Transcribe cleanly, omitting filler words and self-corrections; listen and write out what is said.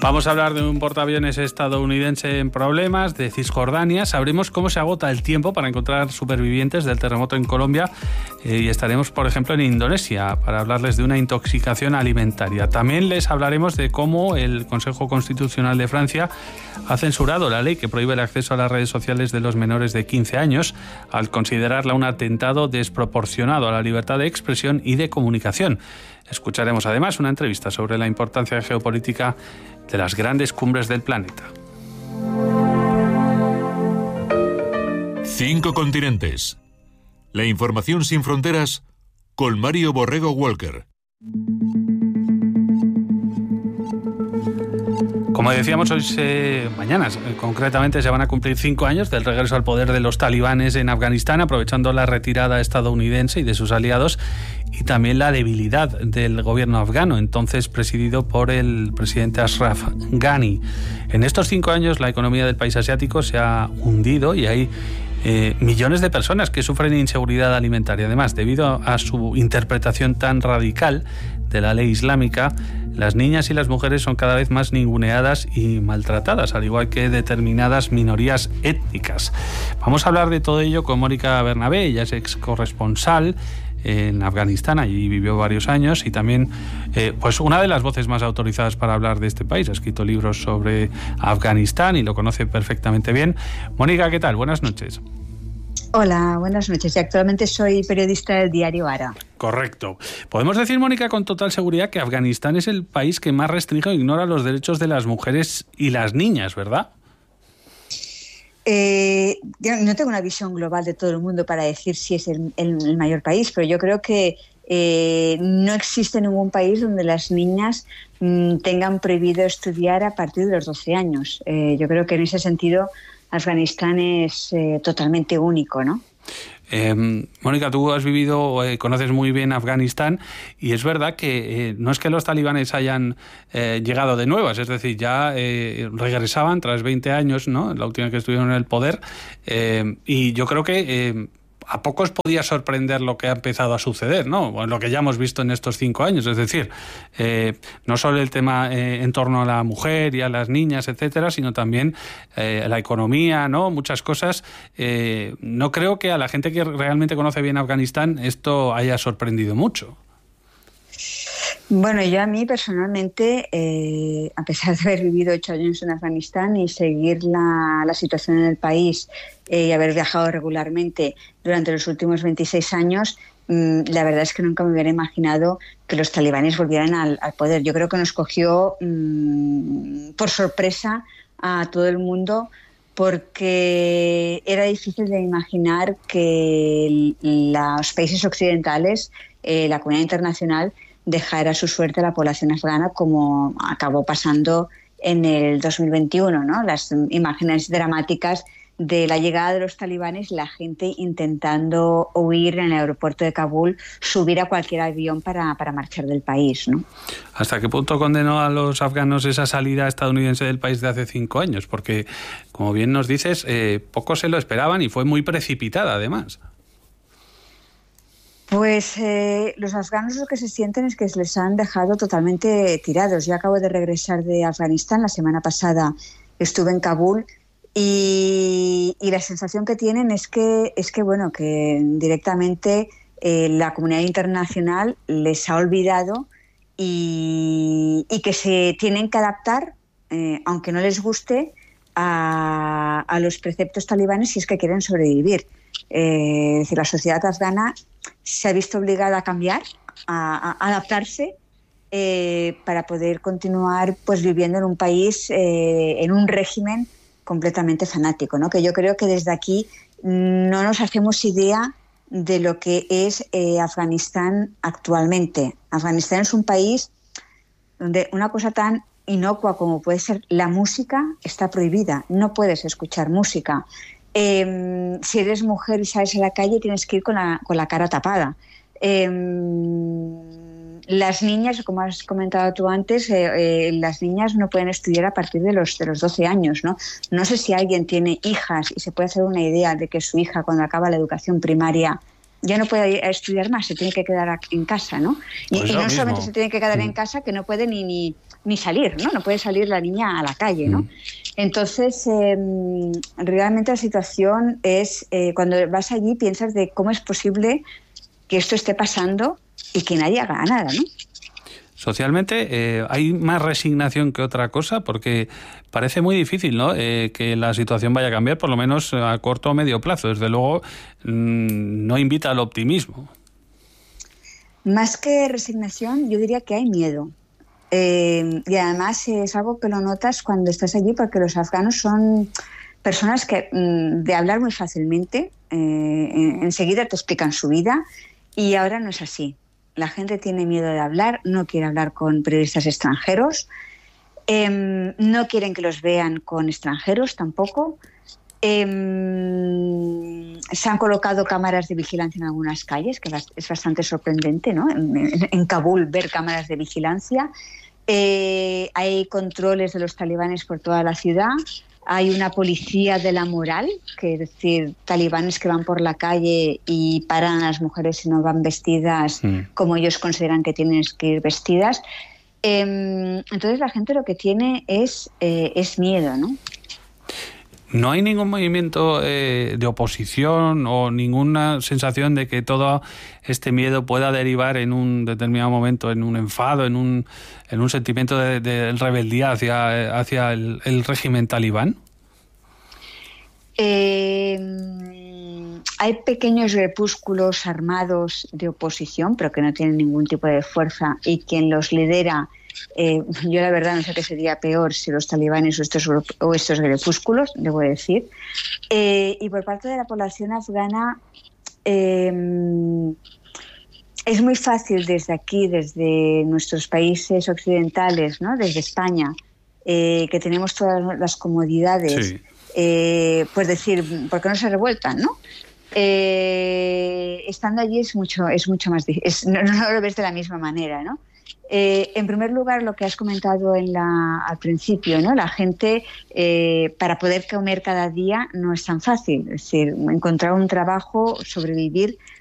Vamos a hablar de un portaaviones estadounidense en problemas, de Cisjordania. Sabremos cómo se agota el tiempo para encontrar supervivientes del terremoto en Colombia y estaremos, por ejemplo, en Indonesia para hablarles de una intoxicación alimentaria. También les hablaremos de cómo el Consejo Constitucional de Francia ha censurado la ley que prohíbe el acceso a las redes sociales de los menores de 15 años al considerarla un atentado desproporcionado a la libertad de expresión y de comunicación. Escucharemos además una entrevista sobre la importancia geopolítica de las grandes cumbres del planeta. 5 continentes. La información sin fronteras con Mario Borrego Walker. Como decíamos, hoy mañana concretamente se van a cumplir 5 años del regreso al poder de los talibanes en Afganistán, aprovechando la retirada estadounidense y de sus aliados y también la debilidad del gobierno afgano, entonces presidido por el presidente Ashraf Ghani. En estos 5 años la economía del país asiático se ha hundido y hay millones de personas que sufren inseguridad alimentaria. Además, debido a su interpretación tan radical de la ley islámica, las niñas y las mujeres son cada vez más ninguneadas y maltratadas, al igual que determinadas minorías étnicas. Vamos a hablar de todo ello con Mónica Bernabé. Ella es ex corresponsal en Afganistán, allí vivió varios años y también pues una de las voces más autorizadas para hablar de este país. Ha escrito libros sobre Afganistán y lo conoce perfectamente bien. Mónica, ¿qué tal? Buenas noches. Hola, buenas noches. Y actualmente soy periodista del diario Ara. Correcto. Podemos decir, Mónica, con total seguridad que Afganistán es el país que más restringe o ignora los derechos de las mujeres y las niñas, ¿verdad? Yo no tengo una visión global de todo el mundo para decir si es el mayor país, pero yo creo que no existe ningún país donde las niñas tengan prohibido estudiar a partir de los 12 años. Yo creo que en ese sentido Afganistán es totalmente único, ¿no? Mónica, tú has vivido, conoces muy bien Afganistán y es verdad que no es que los talibanes hayan llegado de nuevas, es decir, ya regresaban tras 20 años, ¿no? La última que estuvieron en el poder, y yo creo que a pocos podía sorprender lo que ha empezado a suceder, ¿no? Bueno, lo que ya hemos visto en estos 5 años, es decir, no solo el tema en torno a la mujer y a las niñas, etcétera, sino también la economía, ¿no? Muchas cosas. No creo que a la gente que realmente conoce bien Afganistán esto haya sorprendido mucho. Bueno, yo a mí personalmente, a pesar de haber vivido 8 años en Afganistán y seguir la situación en el país y haber viajado regularmente durante los últimos 26 años, la verdad es que nunca me hubiera imaginado que los talibanes volvieran al poder. Yo creo que nos cogió por sorpresa a todo el mundo, porque era difícil de imaginar que los países occidentales, la comunidad internacional, dejar a su suerte a la población afgana, como acabó pasando en el 2021, ¿no? Las imágenes dramáticas de la llegada de los talibanes, la gente intentando huir en el aeropuerto de Kabul, subir a cualquier avión para marchar del país, ¿no? ¿Hasta qué punto condenó a los afganos esa salida estadounidense del país de hace 5 años? Porque, como bien nos dices, pocos se lo esperaban y fue muy precipitada, además. Pues los afganos lo que se sienten es que les han dejado totalmente tirados. Yo acabo de regresar de Afganistán, la semana pasada estuve en Kabul y la sensación que tienen es que bueno, que directamente la comunidad internacional les ha olvidado y que se tienen que adaptar, aunque no les guste, a los preceptos talibanes si es que quieren sobrevivir. Es decir, la sociedad afgana se ha visto obligada a cambiar, a adaptarse para poder continuar pues viviendo en un país, en un régimen completamente fanático, ¿no? Que yo creo que desde aquí no nos hacemos idea de lo que es Afganistán actualmente. Afganistán es un país donde una cosa tan inocua como puede ser la música está prohibida, no puedes escuchar música. Si eres mujer y sales a la calle tienes que ir con la cara tapada. Las niñas, como has comentado tú antes, las niñas no pueden estudiar a partir de los 12 años, ¿no? No sé si alguien tiene hijas y se puede hacer una idea de que su hija, cuando acaba la educación primaria, ya no puede ir a estudiar más, se tiene que quedar en casa, ¿no? Y no solamente se tiene que quedar en casa, que no puede ni ni salir, ¿no? No puede salir la niña a la calle, ¿no? Entonces, realmente la situación es, cuando vas allí piensas de cómo es posible que esto esté pasando y que nadie haga nada, ¿no? Socialmente hay más resignación que otra cosa, porque parece muy difícil, ¿no? Que la situación vaya a cambiar, por lo menos a corto o medio plazo. Desde luego, no invita al optimismo. Más que resignación, yo diría que hay miedo. Y además es algo que lo notas cuando estás allí, porque los afganos son personas que de hablar muy fácilmente, enseguida te explican su vida, y ahora no es así. La gente tiene miedo de hablar, no quiere hablar con periodistas extranjeros, no quieren que los vean con extranjeros tampoco. Se han colocado cámaras de vigilancia en algunas calles, que es bastante sorprendente, ¿no? En Kabul ver cámaras de vigilancia. Hay controles de los talibanes por toda la ciudad. Hay una policía de la moral, que es decir, talibanes que van por la calle y paran a las mujeres si no van vestidas como ellos consideran que tienen que ir vestidas. Entonces la gente lo que tiene es miedo, ¿no? ¿No hay ningún movimiento de oposición o ninguna sensación de que todo este miedo pueda derivar en un determinado momento en un enfado, en un sentimiento de rebeldía hacia el régimen talibán? Hay pequeños grupúsculos armados de oposición, pero que no tienen ningún tipo de fuerza, y quien los lidera, yo la verdad no sé qué sería peor, si los talibanes o estos grupúsculos, debo decir. Y por parte de la población afgana es muy fácil desde aquí, desde nuestros países occidentales, ¿no? Desde España, que tenemos todas las comodidades, Sí. Pues decir, ¿por qué no se revueltan, no? Estando allí es mucho más difícil, no lo ves de la misma manera, ¿no? En primer lugar, lo que has comentado al principio, ¿no? La gente, para poder comer cada día no es tan fácil. Es decir, encontrar un trabajo, sobrevivir,